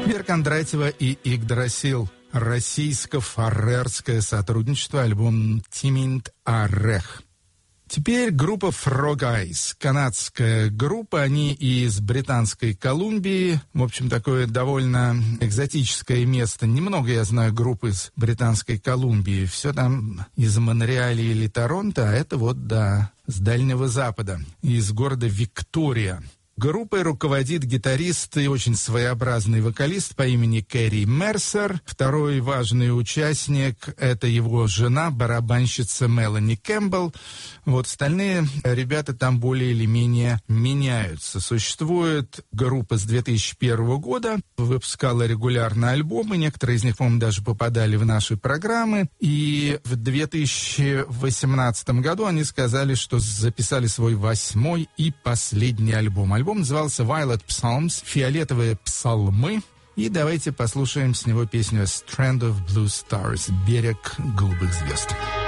Вера Кондратьева и Игдрасил. Российско-фарерское сотрудничество, альбом «Тиминт Арех». Теперь группа Frog Eyes, канадская группа, они из Британской Колумбии, в общем, такое довольно экзотическое место. Немного я знаю групп из Британской Колумбии, все там из Монреаля или Торонто, а это вот, да, с Дальнего Запада, из города Виктория. Группой руководит гитарист и очень своеобразный вокалист по имени Кэрри Мерсер. Второй важный участник – это его жена, барабанщица Мелани Кэмпбелл. Вот остальные ребята там более или менее меняются. Существует группа с 2001 года, выпускала регулярно альбомы, некоторые из них, по-моему, даже попадали в наши программы. И в 2018 году они сказали, что записали свой 8-й и последний альбом. Альбом назывался Violet Psalms, фиолетовые псалмы. И давайте послушаем с него песню Strand of Blue Stars, берег голубых звезд.